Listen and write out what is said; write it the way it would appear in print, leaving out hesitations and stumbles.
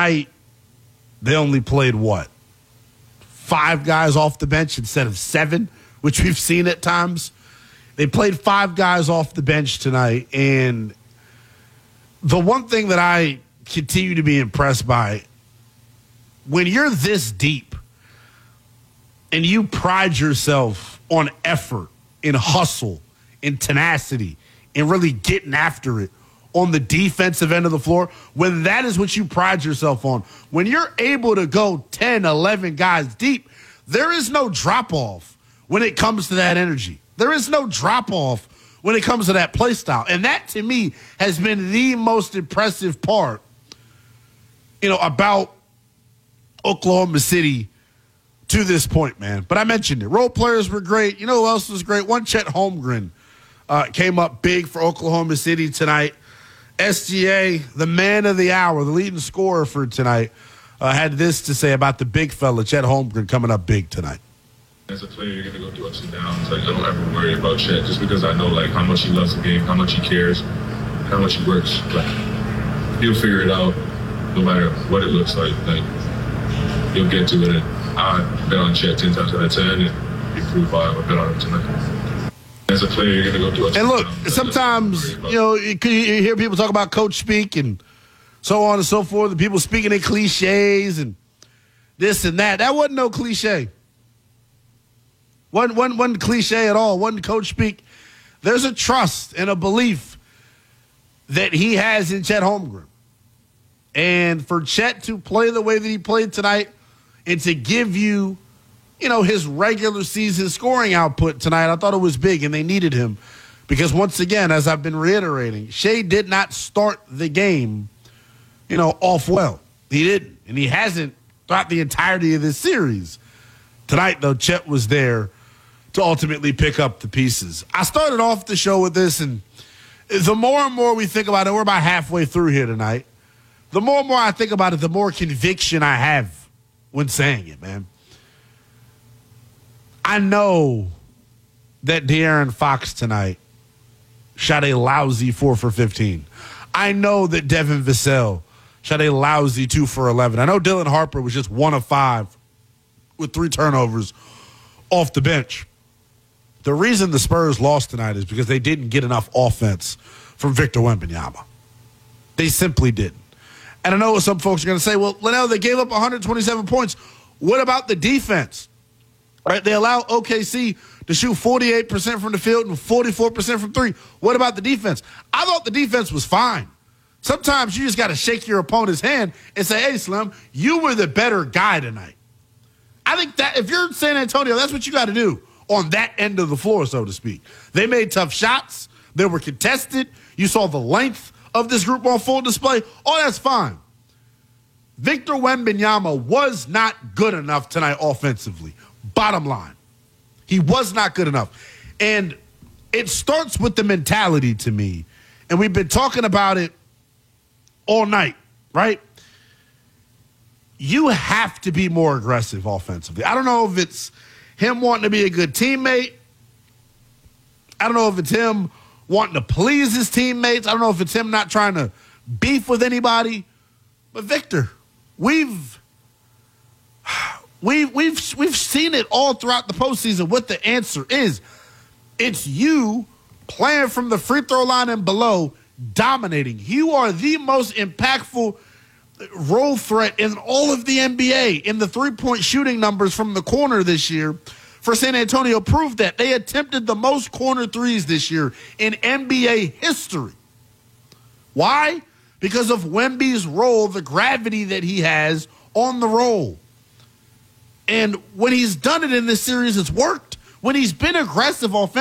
tonight they only played what? 5 guys off the bench instead of 7, which we've seen at times. They played 5 guys off the bench tonight, and the one thing that I continue to be impressed by, when you're this deep and you pride yourself on effort and hustle and tenacity and really getting after it on the defensive end of the floor, when that is what you pride yourself on, when you're able to go 10, 11 guys deep, there is no drop-off when it comes to that energy. There is no drop-off when it comes to that play style. And that, to me, has been the most impressive part, about Oklahoma City to this point, man. But I mentioned it. Role players were great. You know who else was great? One Chet Holmgren came up big for Oklahoma City tonight. SGA, the man of the hour, the leading scorer for tonight, had this to say about the big fella, Chet Holmgren, coming up big tonight. As a player, you're going to go through ups and downs. I don't ever worry about Chet just because I know, how much he loves the game, how much he cares, how much he works. He'll figure it out no matter what it looks like. He'll get to it. And I bet on Chet 10 times out of 10, and he proved 5. I bet on him tonight. As a player, you're going to go through ups and look, downs. sometimes, you hear people talk about coach speak and so on and so forth, and people speaking in cliches and this and that. That wasn't no cliche. Wasn't cliche at all. Wasn't coach speak. There's a trust and a belief that he has in Chet Holmgren. And for Chet to play the way that he played tonight and to give you, his regular season scoring output tonight, I thought it was big, and they needed him. Because once again, as I've been reiterating, Shea did not start the game, off well. He didn't. And he hasn't throughout the entirety of this series. Tonight, though, Chet was there to ultimately pick up the pieces. I started off the show with this, and the more and more we think about it, we're about halfway through here tonight. The more and more I think about it, the more conviction I have when saying it, man. I know that De'Aaron Fox tonight shot a lousy 4 for 15. I know that Devin Vassell shot a lousy 2 for 11. I know Dylan Harper was just 1 of 5 with 3 turnovers off the bench. The reason the Spurs lost tonight is because they didn't get enough offense from Victor Wembanyama. They simply didn't. And I know some folks are going to say, well, Linnell, they gave up 127 points. What about the defense? Right? They allow OKC to shoot 48% from the field and 44% from 3. What about the defense? I thought the defense was fine. Sometimes you just got to shake your opponent's hand and say, hey, Slim, you were the better guy tonight. I think that if you're San Antonio, that's what you got to do on that end of the floor, so to speak. They made tough shots. They were contested. You saw the length of this group on full display. Oh, that's fine. Victor Wembanyama was not good enough tonight offensively. Bottom line. He was not good enough. And it starts with the mentality to me. And we've been talking about it all night, right? You have to be more aggressive offensively. I don't know if it's him wanting to be a good teammate. I don't know if it's him wanting to please his teammates. I don't know if it's him not trying to beef with anybody. But Victor, we've seen it all throughout the postseason. What the answer is, it's you playing from the free throw line and below, dominating. You are the most impactful role threat in all of the NBA. In the three-point shooting numbers from the corner this year for San Antonio proved that. They attempted the most corner threes this year in NBA history. Why? Because of Wemby's role, the gravity that he has on the roll. And when he's done it in this series, it's worked. When he's been aggressive offensively,